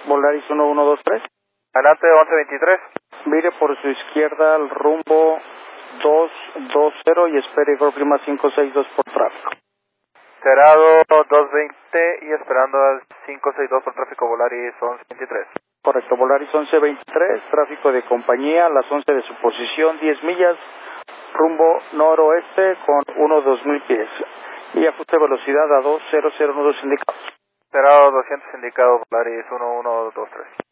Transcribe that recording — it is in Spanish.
Volaris 1123. Adelante, 1123. Vire por su izquierda al rumbo 220 y espere Golf Lima 562 por tráfico. Cerrado 220 y esperando al 562 por tráfico Volaris 1123. Correcto, Volaris 1123, tráfico de compañía, a las 11 de su posición, 10 millas, rumbo noroeste con 2000 pies. Y ajuste velocidad a 200 nudos indicados. Cerrado 200 indicado Volaris 1123.